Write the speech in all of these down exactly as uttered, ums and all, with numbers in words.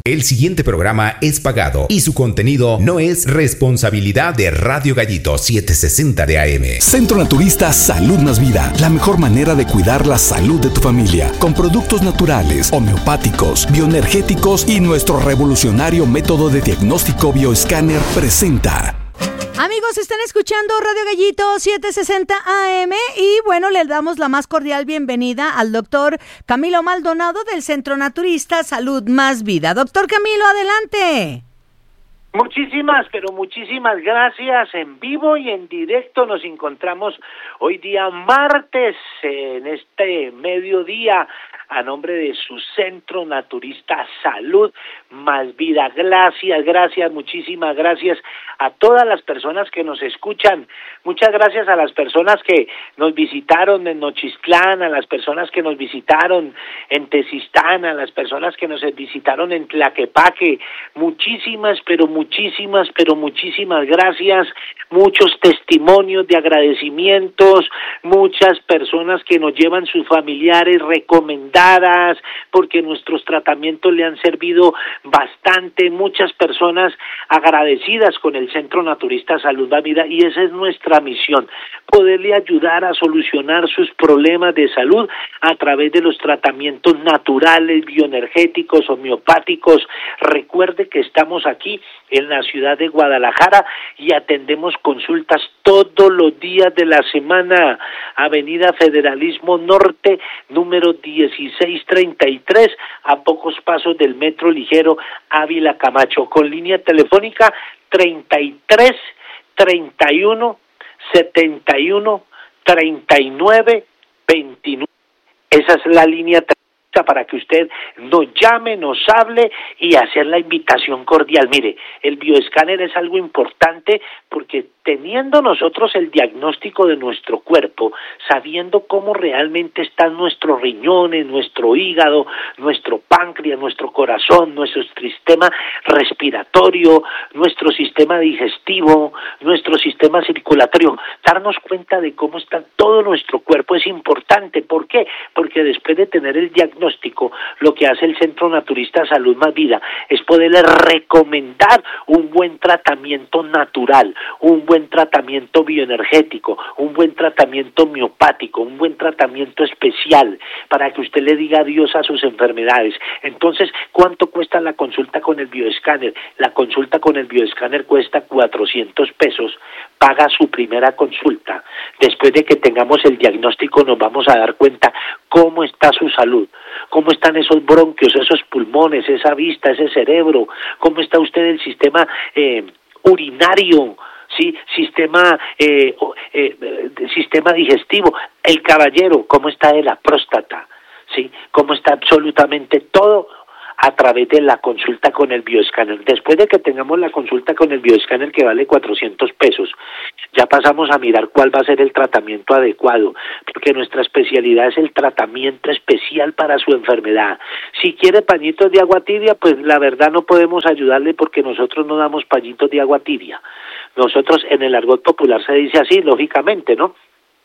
El siguiente programa es pagado y su contenido no es responsabilidad de Radio Gallito setecientos sesenta de A M. Centro Naturista Salud Más Vida, la mejor manera de cuidar la salud de tu familia, con productos naturales, homeopáticos, bioenergéticos y nuestro revolucionario método de diagnóstico bioescáner presenta. Amigos, están escuchando Radio Gallito setecientos sesenta A M y bueno, les damos la más cordial bienvenida al doctor Camilo Maldonado del Centro Naturista Salud Más Vida. Doctor Camilo, adelante. Muchísimas, pero muchísimas gracias. En vivo y en directo nos encontramos hoy día martes en este mediodía a nombre de su Centro Naturista Salud Más Vida. Gracias, gracias, muchísimas gracias a todas las personas que nos escuchan. Muchas gracias a las personas que nos visitaron en Nochistlán, a las personas que nos visitaron en Tezistán, a las personas que nos visitaron en Tlaquepaque. Muchísimas, pero muchísimas, pero muchísimas gracias. Muchos testimonios de agradecimientos, muchas personas que nos llevan sus familiares recomendados porque nuestros tratamientos le han servido bastante, muchas personas agradecidas con el Centro Naturista Salud Más Vida, y esa es nuestra misión, poderle ayudar a solucionar sus problemas de salud a través de los tratamientos naturales, bioenergéticos, homeopáticos. Recuerde que estamos aquí en la ciudad de Guadalajara y atendemos consultas todos los días de la semana. Avenida Federalismo Norte, número dieciséis treinta y tres, a pocos pasos del Metro Ligero Ávila Camacho, con línea telefónica treinta y tres, treinta y uno, setenta y uno, treinta y nueve, veintinueve. Esa es la línea telefónica para que usted nos llame, nos hable y hacer la invitación cordial. Mire, el bioescáner es algo importante porque teniendo nosotros el diagnóstico de nuestro cuerpo, sabiendo cómo realmente están nuestros riñones, nuestro hígado, nuestro páncreas, nuestro corazón, nuestro sistema respiratorio, nuestro sistema digestivo, nuestro sistema circulatorio, darnos cuenta de cómo está todo nuestro cuerpo es importante. ¿Por qué? Porque después de tener el diagnóstico, lo que hace el Centro Naturista Salud Más Vida es poderle recomendar un buen tratamiento natural, un buen tratamiento bioenergético, un buen tratamiento homeopático, un buen tratamiento especial para que usted le diga adiós a sus enfermedades. Entonces, ¿cuánto cuesta la consulta con el bioescáner? La consulta con el bioescáner cuesta cuatrocientos pesos. Paga su primera consulta. Después de que tengamos el diagnóstico nos vamos a dar cuenta cómo está su salud, cómo están esos bronquios, esos pulmones, esa vista, ese cerebro, cómo está usted el sistema eh, urinario, sí, sistema eh, eh, sistema digestivo, el caballero, cómo está de la próstata, sí, cómo está absolutamente todo a través de la consulta con el bioescáner. Después de que tengamos la consulta con el bioescáner, que vale cuatrocientos pesos, ya pasamos a mirar cuál va a ser el tratamiento adecuado, porque nuestra especialidad es el tratamiento especial para su enfermedad. Si quiere pañitos de agua tibia, pues la verdad no podemos ayudarle porque nosotros no damos pañitos de agua tibia. Nosotros, en el argot popular se dice así, lógicamente, ¿no?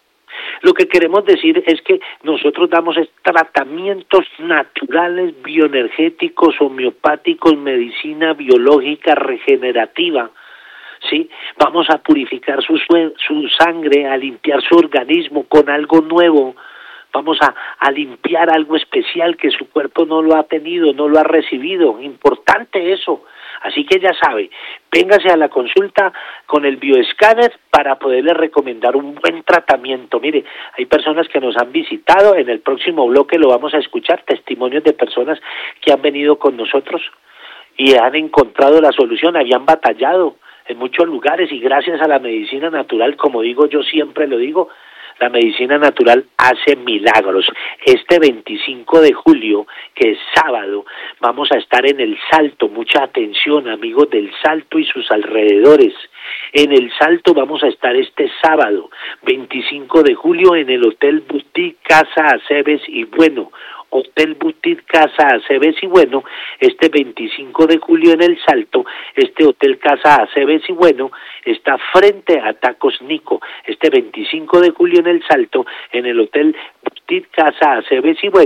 Lo que queremos decir es que nosotros damos tratamientos naturales, bioenergéticos, homeopáticos, medicina biológica, regenerativa, ¿sí? Vamos a purificar su, su sangre, a limpiar su organismo con algo nuevo. Vamos a, a limpiar algo especial que su cuerpo no lo ha tenido, no lo ha recibido. Importante eso. Así que ya sabe, véngase a la consulta con el bioescáner para poderle recomendar un buen tratamiento. Mire, hay personas que nos han visitado, en el próximo bloque lo vamos a escuchar, testimonios de personas que han venido con nosotros y han encontrado la solución, habían batallado en muchos lugares y gracias a la medicina natural, como digo yo siempre lo digo, la medicina natural hace milagros. Este veinticinco de julio, que es sábado, vamos a estar en El Salto. Mucha atención, amigos del Salto y sus alrededores. En El Salto vamos a estar este sábado, veinticinco de julio, en el Hotel Boutique Casa Aceves y Bueno. Hotel Boutique Casa Aceves y Bueno, este veinticinco de julio en El Salto. Este Hotel Casa Aceves y Bueno está frente a Tacos Nico. Este veinticinco de julio en El Salto, en el Hotel Boutique Casa Aceves y Bueno,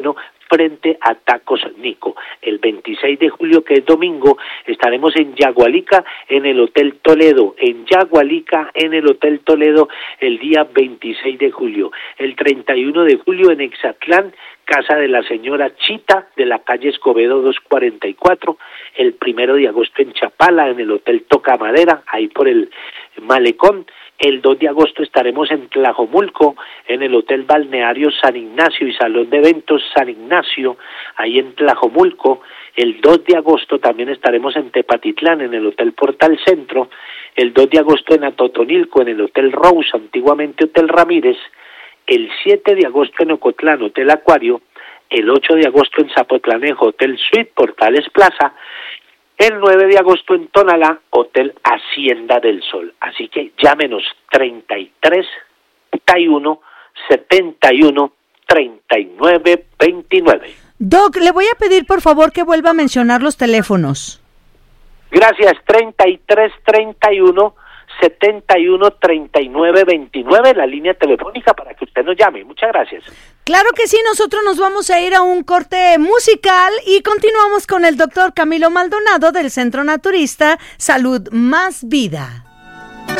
frente a Tacos Nico. El veintiséis de julio, que es domingo, estaremos en Yagualica, en el Hotel Toledo, en Yagualica, en el Hotel Toledo, el día veintiséis de julio. El treinta y uno de julio en Exatlán, casa de la señora Chita, de la calle Escobedo doscientos cuarenta y cuatro. El primero de agosto en Chapala, en el Hotel Tocamadera, ahí por el Malecón. El dos de agosto estaremos en Tlajomulco, en el Hotel Balneario San Ignacio y Salón de Eventos San Ignacio, ahí en Tlajomulco. El dos de agosto también estaremos en Tepatitlán, en el Hotel Portal Centro. El dos de agosto en Atotonilco, en el Hotel Rose, antiguamente Hotel Ramírez. El siete de agosto en Ocotlán, Hotel Acuario. El ocho de agosto en Zapotlanejo, Hotel Suite Portales Plaza. El nueve de agosto en Tonalá, Hotel Hacienda del Sol. Así que llámenos treinta y tres, treinta y uno, setenta y uno, treinta y nueve, veintinueve. Doc, le voy a pedir por favor que vuelva a mencionar los teléfonos. Gracias, treinta y tres, treinta y uno, setenta y uno, treinta y nueve, veintinueve, la línea telefónica para que usted nos llame. Muchas gracias. Claro que sí, nosotros nos vamos a ir a un corte musical y continuamos con el doctor Camilo Maldonado del Centro Naturista Salud Más Vida.